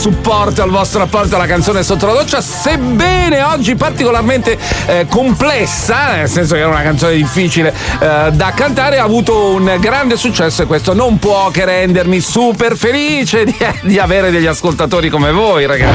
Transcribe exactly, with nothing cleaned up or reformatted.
supporto al vostro rapporto alla canzone sotto la doccia, sebbene oggi particolarmente eh, complessa, nel senso che era una canzone difficile eh, da cantare, ha avuto un grande successo e questo non può che rendermi super felice di, di avere degli ascoltatori come voi, ragazzi.